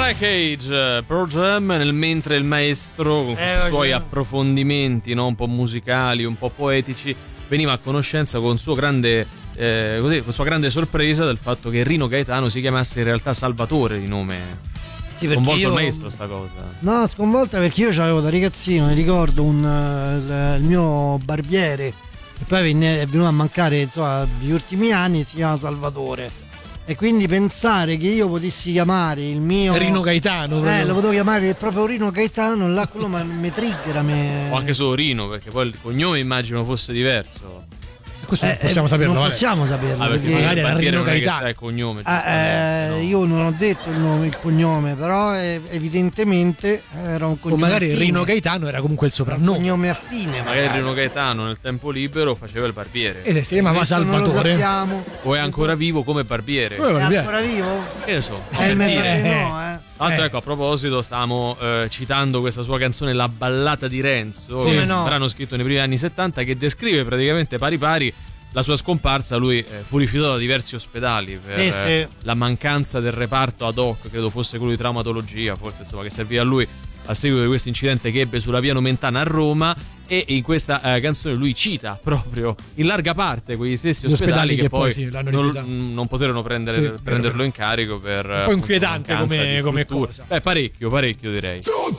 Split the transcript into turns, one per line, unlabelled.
Wreckage, Pearl Jam, mentre il maestro con i suoi approfondimenti, no, un po' musicali, un po' poetici, veniva a conoscenza con suo grande con sua grande sorpresa del fatto che Rino Gaetano si chiamasse in realtà Salvatore di nome.
Sì,
sconvolto il maestro sta cosa.
No, sconvolta perché io c'avevo da ragazzino, mi ricordo il mio barbiere, che poi è venuto a mancare, insomma, negli ultimi anni, si chiama Salvatore. E quindi pensare che io potessi chiamare il mio
Rino Gaetano,
lo potevo chiamare proprio Rino Gaetano, là quello mi triggera.
O anche solo Rino, perché poi il cognome immagino fosse diverso.
Questo non possiamo saperlo.
Non possiamo saperlo,
perché
magari
era Rino
Gaetano.
Che sa il cognome.
No. Io non ho detto il cognome, però evidentemente era un cognome.
O magari
affine.
Rino Gaetano era comunque il soprannome.
Un cognome affine.
Magari Rino Gaetano nel tempo libero faceva il barbiere.
E si chiamava Salvatore.
O è ancora vivo come barbiere.
È ancora vivo?
Che ne so.
No,
ecco, a proposito, stavamo citando questa sua canzone La ballata di Renzo,
sì,
un brano scritto nei primi anni 70 che descrive praticamente pari pari la sua scomparsa. Lui fu rifiutato da diversi ospedali per la mancanza del reparto ad hoc, credo fosse quello di traumatologia, forse, insomma, che serviva a lui a seguito di questo incidente che ebbe sulla via Nomentana a Roma. E in questa canzone lui cita proprio in larga parte quegli stessi ospedali che poi non poterono prenderlo in carico per
un po' inquietante come cosa.
Parecchio direi.